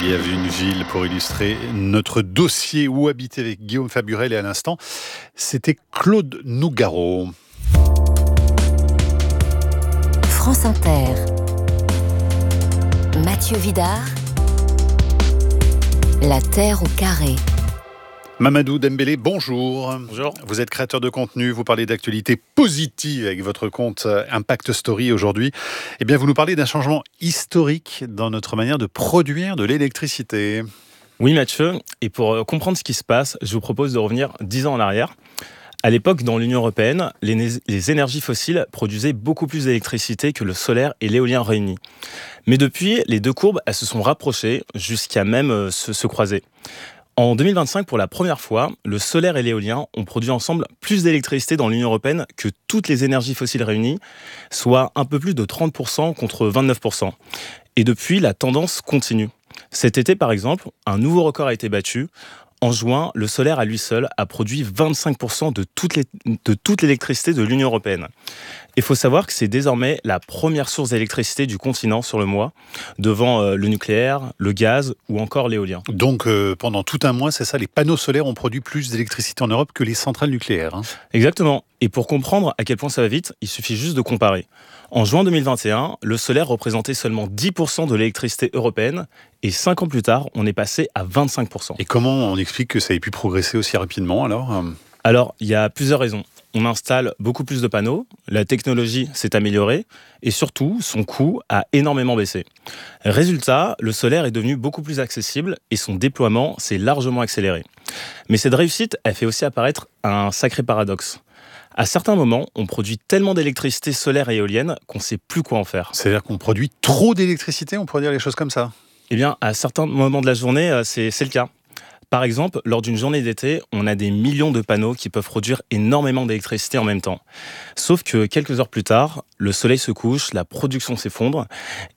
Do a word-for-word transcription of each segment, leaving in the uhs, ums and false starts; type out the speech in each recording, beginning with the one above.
Kiev, une ville pour illustrer notre dossier Où habiter avec Guillaume Faburel. Et à l'instant, c'était Claude Nougaro. France Inter. Mathieu Vidard. La Terre au carré. Mamadou Dembélé, bonjour. Bonjour. Vous êtes créateur de contenu, vous parlez d'actualité positive avec votre compte Impact Story aujourd'hui. Eh bien, vous nous parlez d'un changement historique dans notre manière de produire de l'électricité. Oui Mathieu, et pour comprendre ce qui se passe, je vous propose de revenir dix ans en arrière. À l'époque, dans l'Union européenne, les, les énergies fossiles produisaient beaucoup plus d'électricité que le solaire et l'éolien réunis. Mais depuis, les deux courbes, elles se sont rapprochées jusqu'à même euh, se, se croiser. En deux mille vingt-cinq, pour la première fois, le solaire et l'éolien ont produit ensemble plus d'électricité dans l'Union européenne que toutes les énergies fossiles réunies, soit un peu plus de trente pour cent contre vingt-neuf pour cent. Et depuis, la tendance continue. Cet été, par exemple, un nouveau record a été battu. En juin, le solaire à lui seul a produit vingt-cinq pour cent de toute, les, de toute l'électricité de l'Union européenne. Il faut savoir que c'est désormais la première source d'électricité du continent sur le mois, devant euh, le nucléaire, le gaz ou encore l'éolien. Donc euh, pendant tout un mois, c'est ça, les panneaux solaires ont produit plus d'électricité en Europe que les centrales nucléaires. Hein. Exactement. Et pour comprendre à quel point ça va vite, il suffit juste de comparer. En juin deux mille vingt et un, le solaire représentait seulement dix pour cent de l'électricité européenne et cinq ans plus tard, on est passé à vingt-cinq pour cent. Et comment on explique que ça ait pu progresser aussi rapidement alors ? Alors, il y a plusieurs raisons. On installe beaucoup plus de panneaux, la technologie s'est améliorée et surtout, son coût a énormément baissé. Résultat, le solaire est devenu beaucoup plus accessible et son déploiement s'est largement accéléré. Mais cette réussite, elle fait aussi apparaître un sacré paradoxe. À certains moments, on produit tellement d'électricité solaire et éolienne qu'on ne sait plus quoi en faire. C'est-à-dire qu'on produit trop d'électricité, on pourrait dire les choses comme ça ? Eh bien, à certains moments de la journée, c'est, c'est le cas. Par exemple, lors d'une journée d'été, on a des millions de panneaux qui peuvent produire énormément d'électricité en même temps. Sauf que quelques heures plus tard, le soleil se couche, la production s'effondre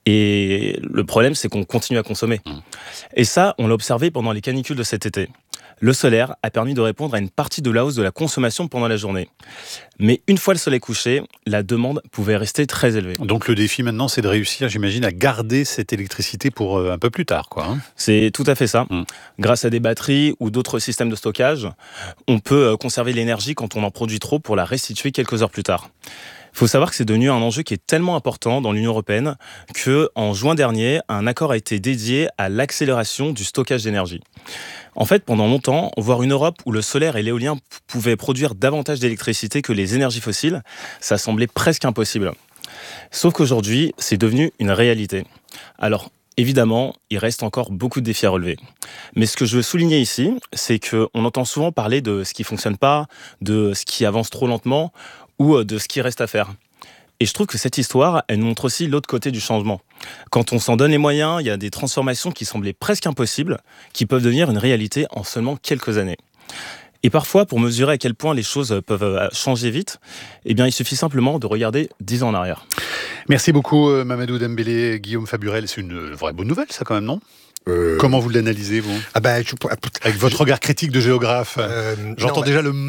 et le problème, c'est qu'on continue à consommer. Mmh. Et ça, on l'a observé pendant les canicules de cet été. Le solaire a permis de répondre à une partie de la hausse de la consommation pendant la journée. Mais une fois le soleil couché, la demande pouvait rester très élevée. Donc le défi maintenant, c'est de réussir, j'imagine, à garder cette électricité pour euh, un peu plus tard, quoi. Hein. C'est tout à fait ça. Mmh. Grâce à des batteries ou d'autres systèmes de stockage, on peut euh, conserver l'énergie quand on en produit trop pour la restituer quelques heures plus tard. Il faut savoir que c'est devenu un enjeu qui est tellement important dans l'Union européenne qu'en juin dernier, un accord a été dédié à l'accélération du stockage d'énergie. En fait, pendant longtemps, voir une Europe où le solaire et l'éolien p- pouvaient produire davantage d'électricité que les énergies fossiles, ça semblait presque impossible. Sauf qu'aujourd'hui, c'est devenu une réalité. Alors, évidemment, il reste encore beaucoup de défis à relever. Mais ce que je veux souligner ici, c'est qu'on entend souvent parler de ce qui ne fonctionne pas, de ce qui avance trop lentement, ou de ce qui reste à faire. Et je trouve que cette histoire, elle nous montre aussi l'autre côté du changement. Quand on s'en donne les moyens, il y a des transformations qui semblaient presque impossibles, qui peuvent devenir une réalité en seulement quelques années. Et parfois, pour mesurer à quel point les choses peuvent changer vite, eh bien, il suffit simplement de regarder dix ans en arrière. Merci beaucoup Mamadou Dembélé, Guillaume Faburel. C'est une vraie bonne nouvelle, ça quand même, non ? Euh... Comment vous l'analysez, vous ? Ah bah, je... Avec votre regard critique de géographe, euh, j'entends non, déjà le...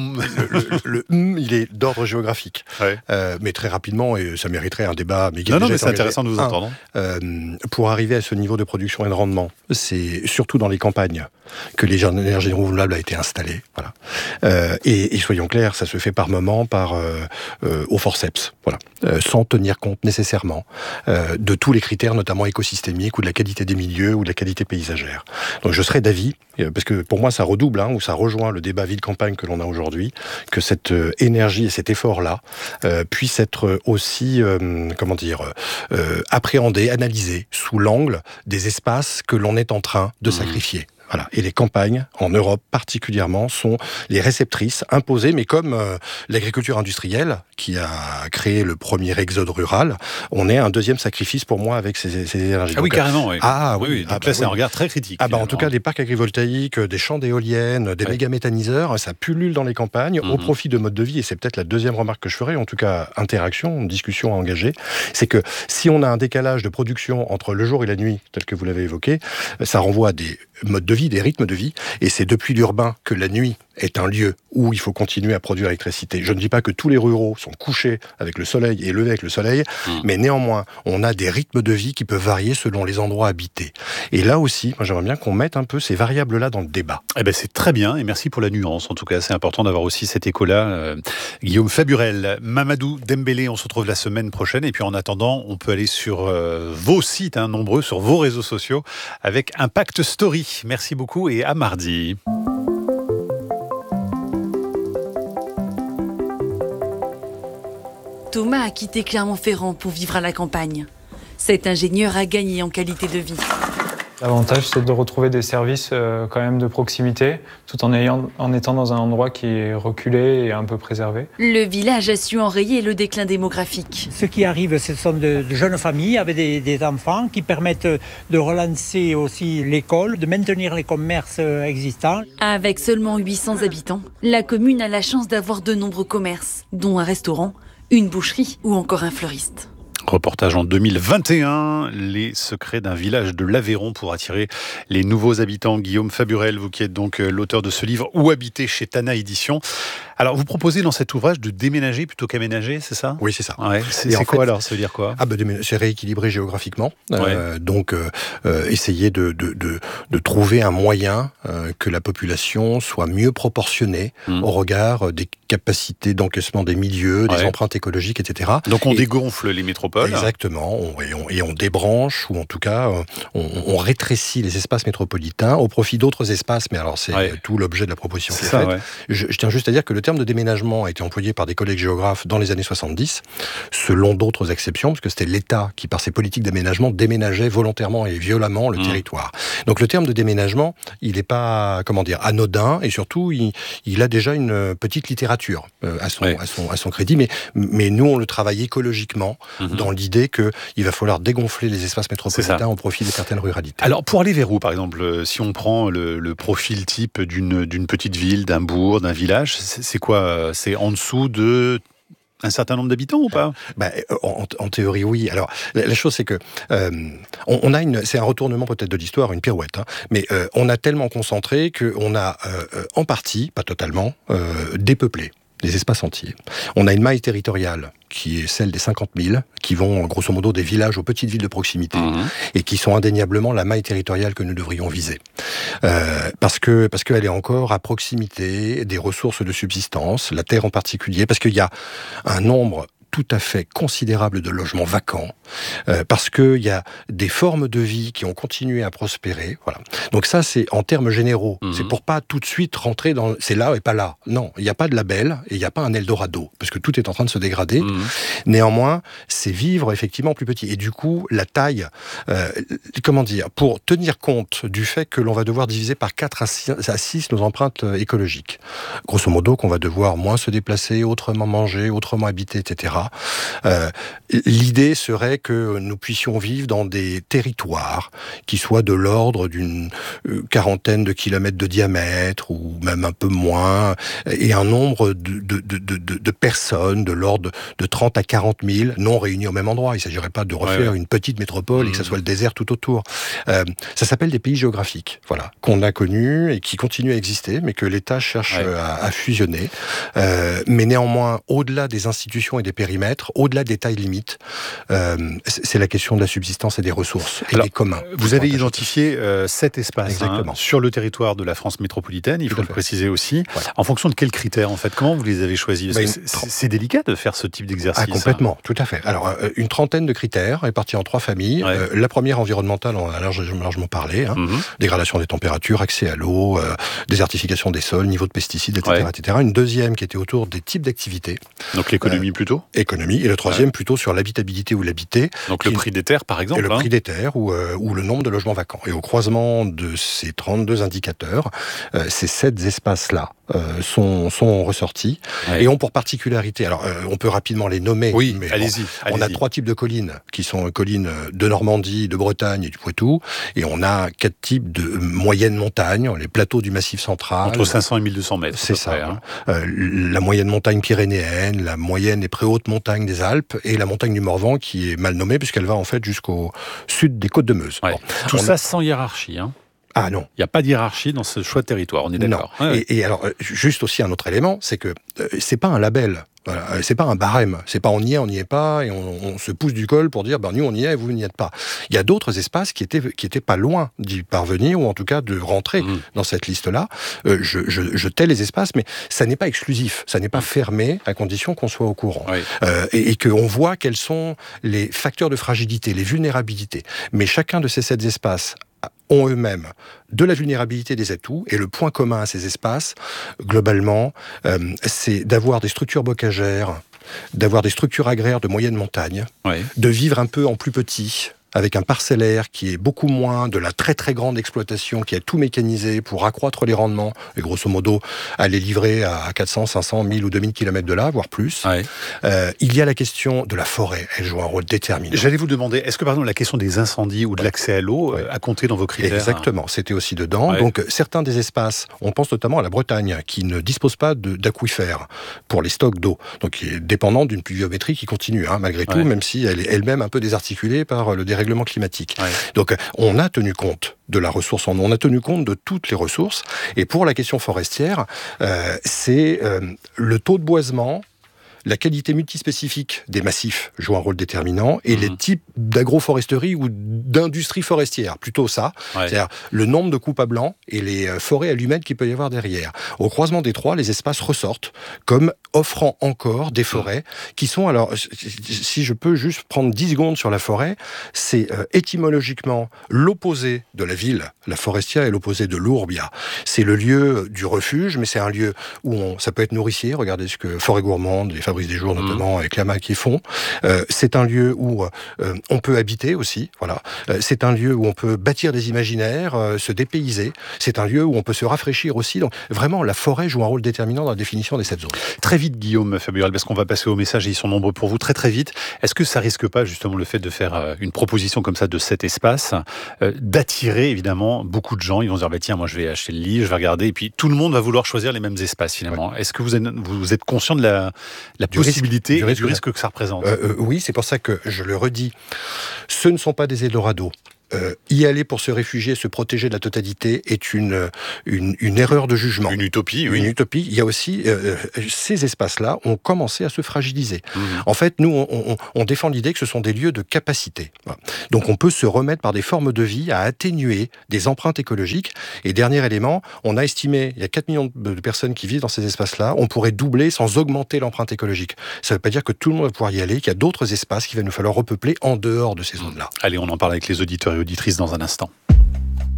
le, le, le il est d'ordre géographique, ouais. euh, mais très rapidement, et ça mériterait un débat. Mais non, non, mais c'est intéressant de vous entendre. Euh, pour arriver à ce niveau de production et de rendement, c'est surtout dans les campagnes que les énergies renouvelables a été installées. Voilà. Euh, et, et soyons clairs, ça se fait par moment, par euh, euh, au forceps, voilà, euh, sans tenir compte nécessairement euh, de tous les critères, notamment écosystémiques ou de la qualité des milieux ou de la qualité paysagère. Donc je serais d'avis, parce que pour moi ça redouble, hein, ou ça rejoint le débat ville-campagne que l'on a aujourd'hui, que cette euh, énergie et cet effort-là euh, puissent être aussi, euh, comment dire, euh, appréhendés, analysés sous l'angle des espaces que l'on est en train de mmh. sacrifier. Voilà. Et les campagnes, en Europe particulièrement, sont les réceptrices imposées, mais comme euh, l'agriculture industrielle, qui a créé le premier exode rural, on est un deuxième sacrifice pour moi avec ces, ces énergies. Ah oui, donc, carrément, oui. Ah oui, oui donc ah, là, bah, c'est oui. un regard très critique. Ah bah, en tout cas, des parcs agrivoltaïques, des champs d'éoliennes, des ouais. méga-méthaniseurs, ça pullule dans les campagnes mm-hmm. au profit de modes de vie, et c'est peut-être la deuxième remarque que je ferai, en tout cas, interaction, discussion à engager, c'est que si on a un décalage de production entre le jour et la nuit, tel que vous l'avez évoqué, ça renvoie à des modes de vie vie, des rythmes de vie. Et c'est depuis l'urbain que la nuit est un lieu où il faut continuer à produire l'électricité. Je ne dis pas que tous les ruraux sont couchés avec le soleil et levés avec le soleil, mmh. mais néanmoins, on a des rythmes de vie qui peuvent varier selon les endroits habités. Et là aussi, moi j'aimerais bien qu'on mette un peu ces variables-là dans le débat. Eh ben c'est très bien, et merci pour la nuance. En tout cas, c'est important d'avoir aussi cet écho-là. Euh, Guillaume Faburel, Mamadou Dembélé, on se retrouve la semaine prochaine. Et puis en attendant, on peut aller sur euh, vos sites, hein, nombreux, sur vos réseaux sociaux, avec Impact Story. Merci beaucoup et à mardi. Thomas a quitté Clermont-Ferrand pour vivre à la campagne. Cet ingénieur a gagné en qualité de vie. L'avantage, c'est de retrouver des services euh, quand même de proximité, tout en, ayant, en étant dans un endroit qui est reculé et un peu préservé. Le village a su enrayer le déclin démographique. Ce qui arrive, ce sont de, de jeunes familles avec des, des enfants qui permettent de relancer aussi l'école, de maintenir les commerces existants. Avec seulement huit cents habitants, la commune a la chance d'avoir de nombreux commerces, dont un restaurant, une boucherie ou encore un fleuriste. Reportage en deux mille vingt et un, les secrets d'un village de l'Aveyron pour attirer les nouveaux habitants. Guillaume Faburel, vous qui êtes donc l'auteur de ce livre « Où habiter » chez Tana Éditions. Alors, vous proposez dans cet ouvrage de déménager plutôt qu'aménager, c'est ça ? Oui, c'est ça. Ouais, c'est c'est quoi fait, alors ? Ça veut dire quoi ? Ah ben, c'est rééquilibrer géographiquement. Ouais. Euh, donc, euh, euh, essayer de, de, de, de trouver un moyen euh, que la population soit mieux proportionnée mmh. au regard des capacités d'encaissement des milieux, des ouais. empreintes écologiques, et cetera. Donc, on et, dégonfle les métropoles. Exactement. On, et, on, et on débranche, ou en tout cas, on, on rétrécit les espaces métropolitains au profit d'autres espaces. Mais alors, c'est ouais. tout l'objet de la proposition qui est faite. Ouais. Je, je tiens juste à dire que le terme de déménagement a été employé par des collègues géographes dans les années soixante-dix, selon d'autres exceptions, parce que c'était l'État qui, par ses politiques d'aménagement, déménageait volontairement et violemment le mmh. territoire. Donc le terme de déménagement, il n'est pas, comment dire, anodin, et surtout, il, il a déjà une petite littérature euh, à, son, ouais. à, son, à son crédit, mais, mais nous, on le travaille écologiquement, mmh. dans l'idée qu'il va falloir dégonfler les espaces métropolitains au profit de certaines ruralités. Alors, pour aller vers où, par exemple, si on prend le, le profil type d'une, d'une petite ville, d'un bourg, d'un village, c'est, c'est quoi ? C'est en dessous de un certain nombre d'habitants ou pas ? Bah, en, en théorie, oui. Alors, la, la chose, c'est que euh, on, on a une, c'est un retournement peut-être de l'histoire, une pirouette, hein, mais euh, on a tellement concentré qu'on a, euh, en partie, pas totalement, euh, dépeuplé des espaces entiers. On a une maille territoriale qui est celle des cinquante mille, qui vont grosso modo des villages aux petites villes de proximité, mmh. et qui sont indéniablement la maille territoriale que nous devrions viser. Euh, parce que parce qu'elle est encore à proximité des ressources de subsistance, la terre en particulier, parce qu'il y a un nombre tout à fait considérable de logements vacants, euh, parce qu'il y a des formes de vie qui ont continué à prospérer. Voilà. Donc ça, c'est en termes généraux. Mmh. C'est pour pas tout de suite rentrer dans... C'est là et pas là. Non, il n'y a pas de label et il n'y a pas un Eldorado, parce que tout est en train de se dégrader. Mmh. Néanmoins, c'est vivre effectivement plus petit. Et du coup, la taille, euh, comment dire, pour tenir compte du fait que l'on va devoir diviser par quatre à six nos empreintes écologiques. Grosso modo, qu'on va devoir moins se déplacer, autrement manger, autrement habiter, et cetera. Euh, l'idée serait que nous puissions vivre dans des territoires qui soient de l'ordre d'une euh, quarantaine de kilomètres de diamètre, ou même un peu moins, et un nombre de, de, de, de, de personnes de l'ordre de trente à quarante mille, non réunies au même endroit. Il ne s'agirait pas de refaire ouais, ouais. une petite métropole mmh. et que ça soit le désert tout autour. Euh, ça s'appelle des pays géographiques, voilà, qu'on a connus et qui continuent à exister, mais que l'État cherche ouais. à, à fusionner. Euh, mais néanmoins, au-delà des institutions et des périmètres, au-delà des tailles limites, euh, c'est la question de la subsistance et des ressources et Alors, des communs. Vous avez identifié euh, sept espaces Exactement. Hein, sur le territoire de la France métropolitaine, il Tout faut le fait. préciser aussi. Ouais. En fonction de quels critères, en fait ? Comment vous les avez choisis ? Parce que c'est, c'est délicat de faire ce type d'exercice. Ah, complètement, hein. Tout à fait. Alors, euh, une trentaine de critères répartis en trois familles. Ouais. Euh, la première environnementale, on en a largement, largement parlé. Hein. Mm-hmm. Dégradation des températures, accès à l'eau, euh, désertification des sols, niveau de pesticides, et cetera, ouais. et cetera. Une deuxième qui était autour des types d'activités. Donc l'économie euh, plutôt ? Économie. Et le troisième ouais. plutôt sur l'habitabilité ou l'habité. Donc le prix des terres, par exemple. Et le hein. prix des terres ou, euh, ou le nombre de logements vacants. Et au croisement de ces trente-deux indicateurs, euh, ces sept espaces-là euh, sont, sont ressortis ouais. et ont pour particularité, alors euh, on peut rapidement les nommer, oui, mais allez-y, bon, allez-y. On a trois types de collines qui sont collines de Normandie, de Bretagne et du Poitou, et on a quatre types de moyennes montagnes, les plateaux du Massif central. Entre cinq cents et mille deux cents mètres. C'est ça. Près, hein. euh, la moyenne montagne pyrénéenne, la moyenne et préhaute montagne des Alpes, et la montagne du Morvan qui est mal nommée puisqu'elle va en fait jusqu'au sud des Côtes de Meuse. Ouais. Bon, Tout ça a... sans hiérarchie, hein. Ah non. Il n'y a pas de hiérarchie dans ce choix de territoire, on est d'accord. Non. Ouais. Et, et alors, juste aussi un autre élément, c'est que euh, c'est pas un label. Voilà, c'est pas un barème, c'est pas on y est, on n'y est pas, et on, on se pousse du col pour dire ben nous on y est et vous n'y êtes pas. Il y a d'autres espaces qui étaient qui étaient pas loin d'y parvenir ou en tout cas de rentrer mmh. dans cette liste-là. Euh, je, je, je tais les espaces, mais ça n'est pas exclusif, ça n'est pas fermé à condition qu'on soit au courant oui. euh, et, et qu'on voit quels sont les facteurs de fragilité, les vulnérabilités. Mais chacun de ces sept espaces ont eux-mêmes de la vulnérabilité des atouts, et le point commun à ces espaces, globalement, euh, c'est d'avoir des structures bocagères, d'avoir des structures agraires de moyenne montagne, oui. de vivre un peu en plus petit, avec un parcellaire qui est beaucoup moins de la très très grande exploitation, qui est tout mécanisé pour accroître les rendements, et grosso modo aller livrer à quatre cents, cinq cents, mille ou deux mille kilomètres de là, voire plus. Ouais. Euh, il y a la question de la forêt, elle joue un rôle déterminant. J'allais vous demander, est-ce que par exemple la question des incendies ou de l'accès à l'eau ouais. a compté dans vos critères? Exactement, c'était aussi dedans. Ouais. Donc certains des espaces, on pense notamment à la Bretagne, qui ne dispose pas de, d'aquifères pour les stocks d'eau, donc qui est dépendante d'une pluviométrie qui continue, hein, malgré ouais. tout, même si elle est elle-même un peu désarticulée par le dérèglement règlement climatique. Ouais. Donc, on a tenu compte de la ressource en eau, on a tenu compte de toutes les ressources. Et pour la question forestière, euh, c'est euh, le taux de boisement, la qualité multispécifique des massifs joue un rôle déterminant, et mmh. les types d'agroforesterie ou d'industrie forestière, plutôt ça, ouais. c'est-à-dire le nombre de coupes à blanc et les forêts allumètres qu'il peut y avoir derrière. Au croisement des trois, les espaces ressortent comme offrant encore des forêts mmh. qui sont, alors, si je peux juste prendre dix secondes sur la forêt, c'est euh, étymologiquement l'opposé de la ville. La forestière est l'opposé de l'ourbia. C'est le lieu du refuge, mais c'est un lieu où on, ça peut être nourricier, regardez ce que Forêt Gourmande, les Fabrice des Jours notamment, mmh. avec Lama qui font. Euh, c'est un lieu où euh, on peut habiter aussi, voilà. Euh, c'est un lieu où on peut bâtir des imaginaires, euh, se dépayser. C'est un lieu où on peut se rafraîchir aussi. Donc vraiment, la forêt joue un rôle déterminant dans la définition des sept zones. Très vite, Guillaume Faburel, parce qu'on va passer aux messages, et ils sont nombreux pour vous, très très vite. Est-ce que ça risque pas justement le fait de faire une proposition comme ça de cet espace, euh, d'attirer évidemment beaucoup de gens? Ils vont se dire, bah, tiens, moi je vais acheter le livre, je vais regarder, et puis tout le monde va vouloir choisir les mêmes espaces finalement. Ouais. Est-ce que vous êtes, vous êtes conscient de la, la du possibilité risque, du, risque, du risque que ça représente? euh, euh, Oui, c'est pour ça que je le redis. Ce ne sont pas des Eldorado. Euh, y aller pour se réfugier, se protéger de la totalité est une, une, une erreur de jugement. Une utopie, oui. Une utopie. Il y a aussi, euh, ces espaces-là ont commencé à se fragiliser. Mmh. En fait, nous, on, on, on défend l'idée que ce sont des lieux de capacité. Voilà. Donc, on peut se remettre par des formes de vie à atténuer des empreintes écologiques. Et dernier élément, on a estimé, il y a quatre millions de personnes qui vivent dans ces espaces-là, on pourrait doubler sans augmenter l'empreinte écologique. Ça ne veut pas dire que tout le monde va pouvoir y aller, qu'il y a d'autres espaces qu'il va nous falloir repeupler en dehors de ces zones-là. Allez, on en parle avec les auditeurs et auditrices dans un instant.